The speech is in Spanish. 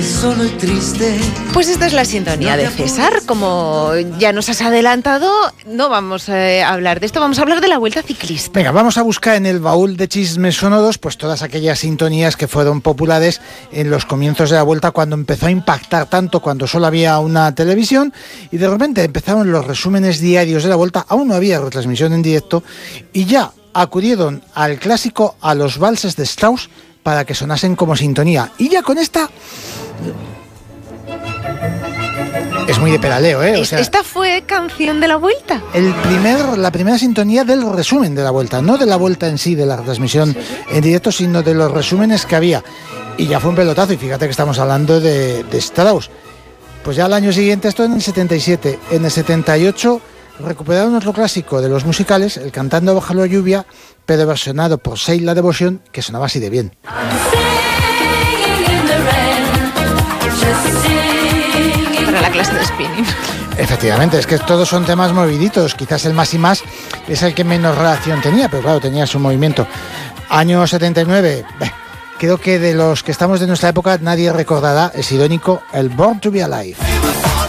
Solo y triste. Pues esta es la sintonía de César. Como ya nos has adelantado, no vamos a hablar de esto, vamos a hablar de la Vuelta Ciclista. Venga, vamos a buscar en el baúl de chismes sonoros pues todas aquellas sintonías que fueron populares en los comienzos de la Vuelta, cuando empezó a impactar tanto, cuando solo había una televisión y de repente empezaron los resúmenes diarios de la Vuelta. Aún no había retransmisión en directo y ya acudieron al clásico, a los valses de Strauss, para que sonasen como sintonía. Y ya con esta... Es muy de pedaleo, ¿eh? O sea, ¿esta fue canción de la Vuelta? La primera sintonía del resumen de la Vuelta, no de la Vuelta en sí, de la transmisión en directo, sino de los resúmenes que había. Y ya fue un pelotazo, y fíjate que estamos hablando de Strauss. Pues ya al año siguiente, esto en el 77, en el 78... recuperaron otro clásico de los musicales, el Cantando bajo la lluvia, pero versionado por Sheila Devotion, que sonaba así de bien. Para la clase de spinning. Efectivamente, es que todos son temas moviditos. Quizás el Más y Más es el que menos relación tenía, pero claro, tenía su movimiento. Año 79, creo que de los que estamos de nuestra época nadie recordará, es irónico, el Born to be Alive.